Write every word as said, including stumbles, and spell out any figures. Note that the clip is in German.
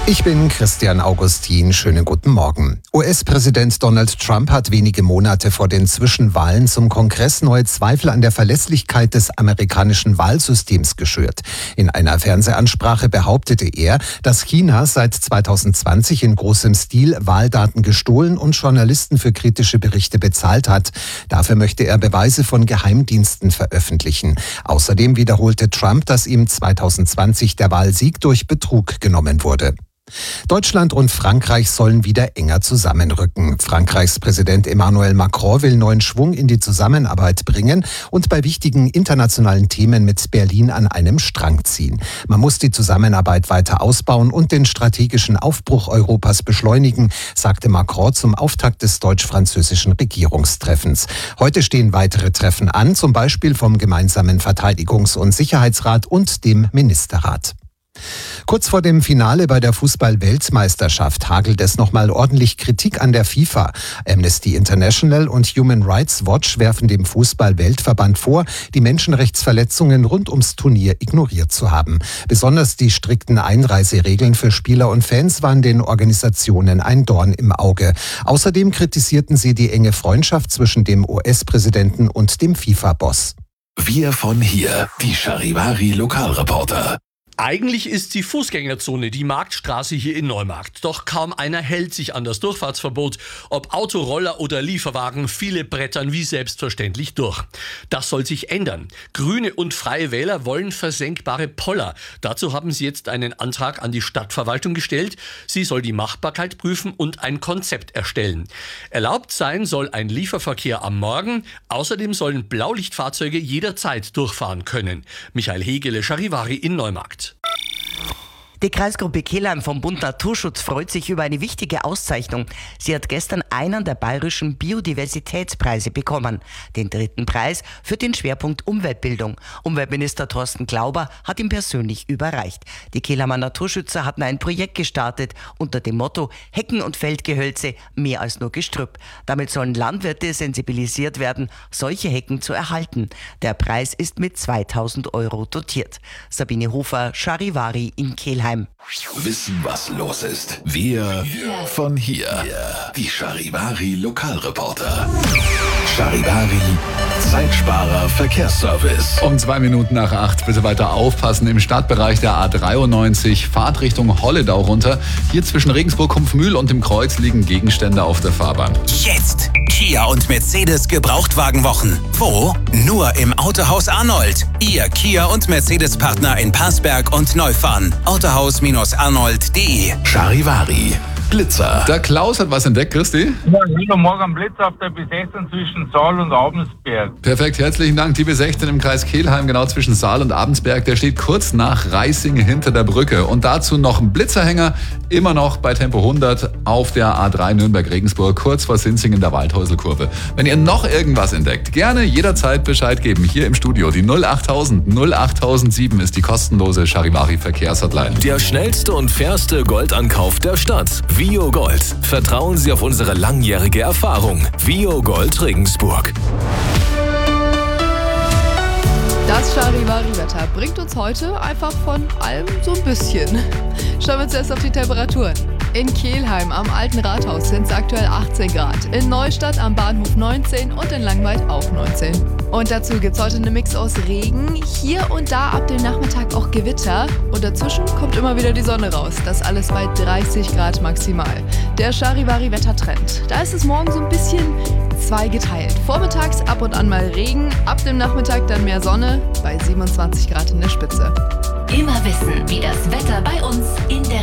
Ich bin Christian Augustin. Schönen guten Morgen. U S-Präsident Donald Trump hat wenige Monate vor den Zwischenwahlen zum Kongress neue Zweifel an der Verlässlichkeit des amerikanischen Wahlsystems geschürt. In einer Fernsehansprache behauptete er, dass China seit zweitausendzwanzig in großem Stil Wahldaten gestohlen und Journalisten für kritische Berichte bezahlt hat. Dafür möchte er Beweise von Geheimdiensten veröffentlichen. Außerdem wiederholte Trump, dass ihm zweitausendzwanzig der Wahlsieg durch Betrug genommen wurde. Deutschland und Frankreich sollen wieder enger zusammenrücken. Frankreichs Präsident Emmanuel Macron will neuen Schwung in die Zusammenarbeit bringen und bei wichtigen internationalen Themen mit Berlin an einem Strang ziehen. Man muss die Zusammenarbeit weiter ausbauen und den strategischen Aufbruch Europas beschleunigen, sagte Macron zum Auftakt des deutsch-französischen Regierungstreffens. Heute stehen weitere Treffen an, zum Beispiel vom gemeinsamen Verteidigungs- und Sicherheitsrat und dem Ministerrat. Kurz vor dem Finale bei der Fußball-Weltmeisterschaft hagelt es nochmal ordentlich Kritik an der FIFA. Amnesty International und Human Rights Watch werfen dem Fußball-Weltverband vor, die Menschenrechtsverletzungen rund ums Turnier ignoriert zu haben. Besonders die strikten Einreiseregeln für Spieler und Fans waren den Organisationen ein Dorn im Auge. Außerdem kritisierten sie die enge Freundschaft zwischen dem U S-Präsidenten und dem FIFA-Boss. Wir von hier, die Charivari Lokalreporter. Eigentlich ist die Fußgängerzone die Marktstraße hier in Neumarkt. Doch kaum einer hält sich an das Durchfahrtsverbot. Ob Auto, Roller oder Lieferwagen, viele brettern wie selbstverständlich durch. Das soll sich ändern. Grüne und Freie Wähler wollen versenkbare Poller. Dazu haben sie jetzt einen Antrag an die Stadtverwaltung gestellt. Sie soll die Machbarkeit prüfen und ein Konzept erstellen. Erlaubt sein soll ein Lieferverkehr am Morgen. Außerdem sollen Blaulichtfahrzeuge jederzeit durchfahren können. Michael Hegele, Charivari in Neumarkt. Die Kreisgruppe Kelheim vom Bund Naturschutz freut sich über eine wichtige Auszeichnung. Sie hat gestern einen der bayerischen Biodiversitätspreise bekommen. Den dritten Preis für den Schwerpunkt Umweltbildung. Umweltminister Thorsten Glauber hat ihn persönlich überreicht. Die Kelheimer Naturschützer hatten ein Projekt gestartet unter dem Motto Hecken und Feldgehölze mehr als nur Gestrüpp. Damit sollen Landwirte sensibilisiert werden, solche Hecken zu erhalten. Der Preis ist mit zweitausend Euro dotiert. Sabine Hofer, Charivari in Kelheim. Wissen, was los ist. Wir von hier. Die Charivari Lokalreporter. Charivari Zeitsparer Verkehrsservice. Um zwei Minuten nach acht. Bitte weiter aufpassen. Im Stadtbereich der A dreiundneunzig, Fahrt Richtung Holledau runter. Hier zwischen Regensburg-Kumpfmühl und dem Kreuz liegen Gegenstände auf der Fahrbahn. Jetzt Kia und Mercedes Gebrauchtwagenwochen. Wo? Nur im Autohaus Arnold. Ihr Kia und Mercedes Partner in Passberg und Neufahren. autohaus arnold punkt de. Charivari Blitzer. Der Klaus hat was entdeckt, Christi. Ja, heute Morgen Blitzer auf der B sechzehn zwischen Saal und Abensberg. Perfekt, herzlichen Dank. Die B sechzehn im Kreis Kelheim, genau zwischen Saal und Abensberg. Der steht kurz nach Reising hinter der Brücke. Und dazu noch ein Blitzerhänger, immer noch bei Tempo hundert auf der A drei Nürnberg-Regensburg, kurz vor Sinzing in der Waldhäuselkurve. Wenn ihr noch irgendwas entdeckt, gerne jederzeit Bescheid geben. Hier im Studio. Die null achttausend null achttausendsieben ist die kostenlose Charivari Verkehrshotline. Der schnellste und fairste Goldankauf der Stadt. Vio Gold. Vertrauen Sie auf unsere langjährige Erfahrung. Vio Gold Regensburg. Das Charivari-Wetter bringt uns heute einfach von allem so ein bisschen. Schauen wir zuerst auf die Temperaturen. In Kelheim am Alten Rathaus sind es aktuell achtzehn Grad, in Neustadt am Bahnhof neunzehn und in Langweid auch neunzehn. Und dazu gibt es heute einen Mix aus Regen, hier und da ab dem Nachmittag auch Gewitter und dazwischen kommt immer wieder die Sonne raus. Das alles bei dreißig Grad maximal. Der Charivari-Wettertrend. Da ist es morgen so ein bisschen zweigeteilt. Vormittags ab und an mal Regen, ab dem Nachmittag dann mehr Sonne bei siebenundzwanzig Grad in der Spitze. Immer wissen, wie das Wetter bei uns in der